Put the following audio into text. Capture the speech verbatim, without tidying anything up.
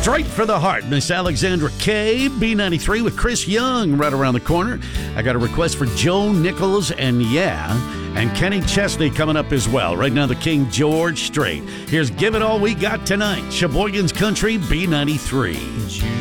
Straight for the Heart, Miss Alexandra K, B ninety-three with Chris Young right around the corner. I got a request for Joe Nichols and Yeah, and Kenny Chesney coming up as well. Right now, the King George Strait. Here's Give It All We Got Tonight, Sheboygan's Country, B ninety-three.